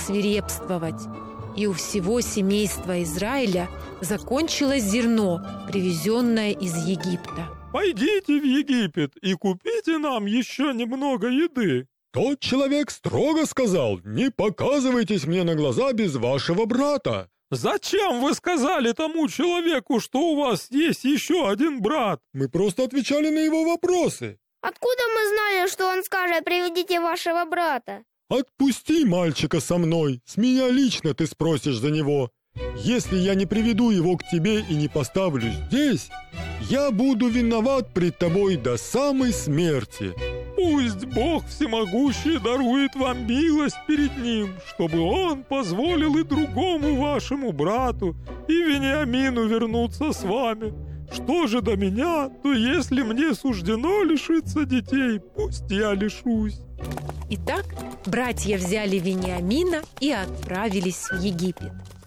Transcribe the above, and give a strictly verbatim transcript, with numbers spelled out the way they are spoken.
свирепствовать, и у всего семейства Израиля закончилось зерно, привезенное из Египта. «Пойдите в Египет и купите нам еще немного еды». Тот человек строго сказал: «Не показывайтесь мне на глаза без вашего брата». «Зачем вы сказали тому человеку, что у вас есть еще один брат?» «Мы просто отвечали на его вопросы». «Откуда мы знали, что он скажет: приведите вашего брата?» «Отпусти мальчика со мной, с меня лично ты спросишь за него. Если я не приведу его к тебе и не поставлю здесь, я буду виноват пред тобой до самой смерти». «Пусть Бог Всемогущий дарует вам милость перед Ним, чтобы Он позволил и другому вашему брату, и Вениамину вернуться с вами. Что же до меня, то если мне суждено лишиться детей, пусть я лишусь». Итак, братья взяли Вениамина и отправились в Египет.